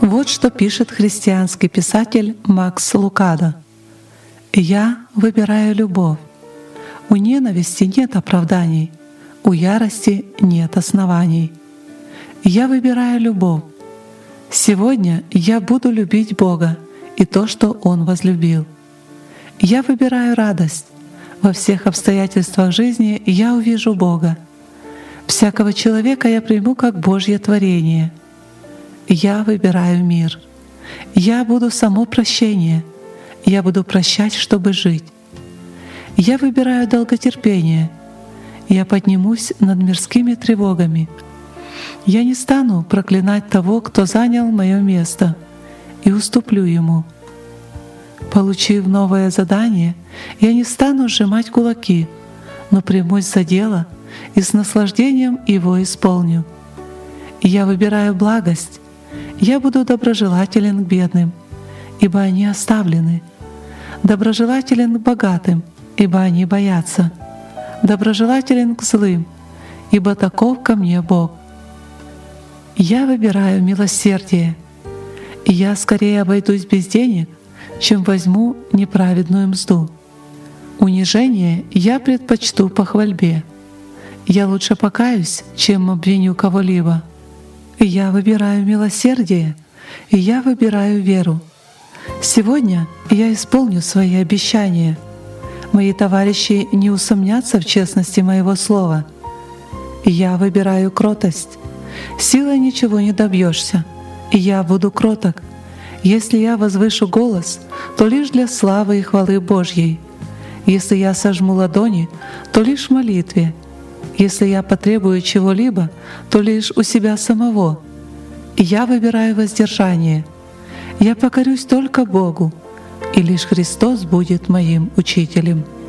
Вот что пишет христианский писатель Макс Лукадо. «Я выбираю любовь. У ненависти нет оправданий, у ярости нет оснований. Я выбираю любовь. Сегодня я буду любить Бога и то, что Он возлюбил. Я выбираю радость. Во всех обстоятельствах жизни я увижу Бога. Всякого человека я приму как Божье творение. Я выбираю мир. Я буду само прощение. Я буду прощать, чтобы жить. Я выбираю долготерпение. Я поднимусь над мирскими тревогами. Я не стану проклинать того, кто занял мое место, и уступлю ему. Получив новое задание, я не стану сжимать кулаки, но примусь за дело и с наслаждением его исполню. Я выбираю благость. Я буду доброжелателен к бедным, ибо они оставлены. Доброжелателен к богатым, ибо они боятся. Доброжелателен к злым, ибо таков ко мне Бог. Я выбираю милосердие. И я скорее обойдусь без денег, чем возьму неправедную мзду. Унижение я предпочту похвальбе. Я лучше покаюсь, чем обвиню кого-либо. Я выбираю милосердие, и я выбираю веру. Сегодня я исполню свои обещания. Мои товарищи не усомнятся в честности моего слова. Я выбираю кротость. Силой ничего не добьешься, и я буду кроток. Если я возвышу голос, то лишь для славы и хвалы Божьей. Если я сожму ладони, то лишь в молитве. Если я потребую чего-либо, то лишь у себя самого. И я выбираю воздержание. Я покорюсь только Богу, и лишь Христос будет моим учителем».